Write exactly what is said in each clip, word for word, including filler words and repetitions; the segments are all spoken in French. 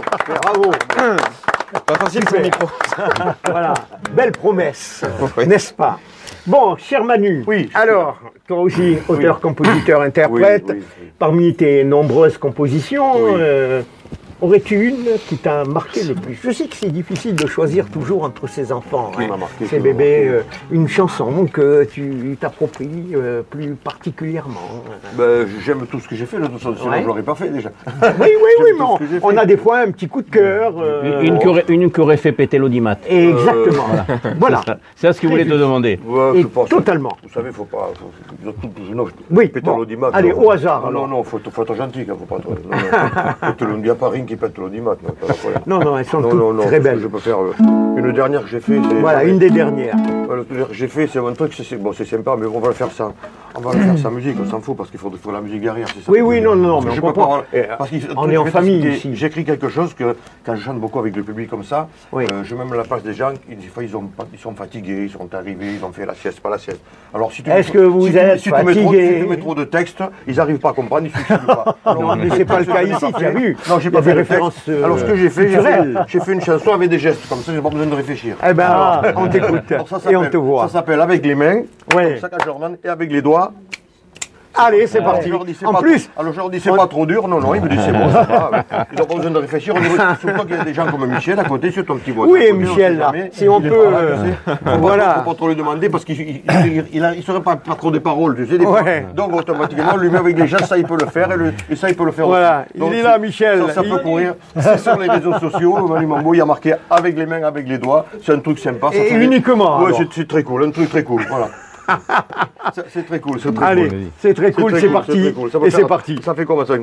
Bravo. Pas facile ce micro. Voilà, belle promesse, Oui. n'est-ce pas? Bon, cher Manu, Oui. alors, toi aussi, auteur, compositeur, interprète, Oui, oui, oui. parmi tes nombreuses compositions, Oui. euh, aurais-tu une qui t'a marqué le plus? Je sais que c'est difficile de choisir toujours entre ces enfants, Qui hein, m'a marqué, ces qui m'a bébés, marqué. euh, une chanson que tu t'appropries euh, plus particulièrement. Ben, j'aime tout ce que j'ai fait, de toute façon, sinon Ouais. je l'aurais pas fait déjà. Oui, oui, oui, J'aime mais tout on, ce que j'ai on fait. a des fois un petit coup de cœur. euh, Une, qui aurait, une qui aurait fait péter l'audimat. Exactement. Voilà. C'est ce que je voulais te demander. Ouais, Et c'est pas ça. totalement. Vous savez, faut pas. Faut, faut, faut, tout, non, Oui, péter bon. l'audimat. Allez, non. au hasard, Non, alors. non, non, faut, faut être gentil, quand faut pas. Non, non. Péter le- Il n'y a pas rien qui pète l'audimat. Non, pas la colère. Non, non, elles sont non, toutes non, non, très parce que belles. Je peux faire euh, une dernière que j'ai fait. c'est- Voilà, une des dernières. Voilà, ce que j'ai fait, c'est un truc, c'est c'est- bon, c'est sympa, mais on va le faire ça. On va le faire sa musique, on s'en fout parce qu'il faut, faut la musique derrière. C'est ça Oui, que oui, je- non, non, non, mais je on peux comprend. pas avoir- Et, parce qu'il- on le est en fait, famille c'est que ici. J'écris quelque chose que quand je chante beaucoup avec le public comme ça, Oui. euh, je mets à la place des gens, qui, des fois ils, ont, pas- ils sont fatigués, ils sont arrivés, ils ont fait la sieste, pas la sieste. Alors si tu Est-ce mets- que vous si tu- êtes si tu mets trop- fatigué Si tu mets trop de texte, ils n'arrivent pas à comprendre, ils ne suivent pas. Alors, mais c'est pas le cas ici, tu as vu. Non, j'ai Il y pas a fait des le texte. références, euh, Alors ce que j'ai fait, j'ai fait, culturelles. j'ai fait une chanson avec des gestes, comme ça j'ai pas besoin de réfléchir. Eh ben, on t'écoute Alors, ça et on s'appelle- te voit. Ça s'appelle avec les mains, Ouais. comme ça quand je leur demande, et avec les doigts. Allez, c'est Alors, parti. je leur dis, c'est En pas- plus, alors je leur dis c'est pas trop dur, non, non, ils me disent c'est bon, ça va. Ils n'ont pas besoin de réfléchir, on est surtout qu'il y a des gens comme Michel à côté, sur ton petit voisin. Oui, à côté, on Michel, sait là, jamais. si on Il est peut, pas là, euh, tu sais. Faut pas- voilà. Faut pas trop lui demander parce qu'il il, il, il a- il saurait pas, pas trop des paroles, tu sais. Des fois. Ouais. Donc automatiquement, lui met avec les gens, ça il peut le faire et, le- et ça il peut le faire Voilà, aussi. Donc, il est là, c'est- Michel. Ça, ça Il- peut courir. C'est sur les réseaux sociaux, Manu Mambo, il y a marqué avec les mains, avec les doigts. C'est un truc sympa. ça Et fait des- uniquement, Ouais, alors. c'est- c'est très cool, un truc très cool, voilà. C'est- C'est très cool, c'est très allez, cool. c'est très cool, très c'est cool, parti. très cool. Ça va Et faire- c'est parti. Ça fait comment ça?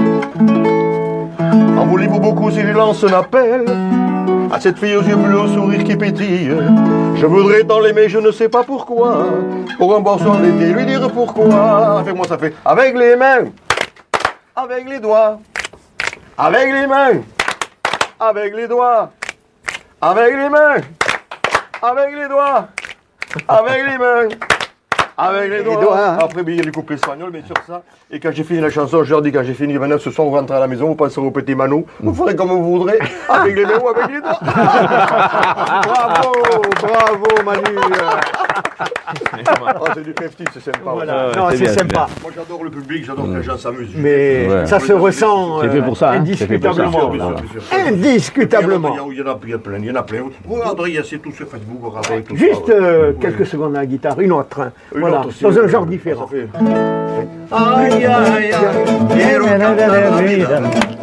En voulez-vous beaucoup si je lance un appel à cette fille aux yeux bleus, au sourire qui pétille? Je voudrais tant l'aimer, je ne sais pas pourquoi. Pour un bon soir d'été, lui dire pourquoi. Fais-moi ça fait avec les mains, avec les doigts, avec les mains, avec les doigts, avec les mains, avec les doigts, avec les mains. Avec les doigts. doigts. Après, il y a les couplets espagnols, mais sur ça. Et quand j'ai fini la chanson, je leur dis, quand j'ai fini, maintenant, ce soir, vous rentrez à la maison, vous passerez au petit Manou. Vous ferez comme vous voudrez, avec les mains ou avec les doigts. Bravo, bravo, Manu. Ah, c'est du fifty, c'est sympa. Voilà. ouais, Non, c'est c'est bien, c'est sympa. Moi, j'adore le public, j'adore que les gens s'amusent. Mais Ouais. ça se ressent C'est fait pour ça, euh, hein. C'est fait pour ça. indiscutablement. Bien sûr, Voilà. bien sûr, bien sûr. Indiscutablement. Il y en a, il y en a plein, il y en a plein. Vous regarderez, il y a c'est tout sur Facebook, vous regarderez tout Juste ça. euh, Oui. quelques secondes à la guitare, une autre. hein. Une Voilà, autre aussi, dans un oui. genre Ça différent. fait- Aïe, aïe, aïe, quiero cantar la vida.